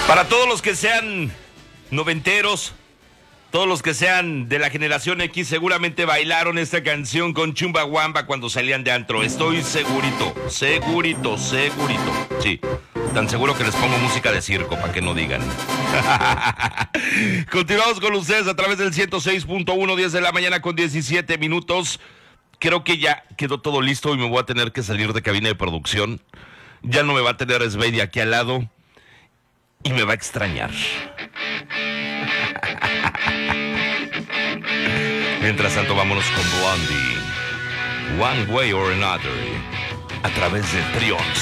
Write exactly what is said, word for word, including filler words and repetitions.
Para todos los que sean noventeros, todos los que sean de la generación X, seguramente bailaron esta canción con Chumbawamba cuando salían de antro. Estoy segurito, segurito, segurito. Sí, tan seguro que les pongo música de circo, para que no digan. Continuamos con ustedes a través del ciento seis punto uno, diez de la mañana con diecisiete minutos. Creo que ya quedó todo listo y me voy a tener que salir de cabina de producción. Ya no me va a tener Sveidi aquí al lado y me va a extrañar. Mientras tanto, vámonos con Blondie. One Way or Another. A través de Trions.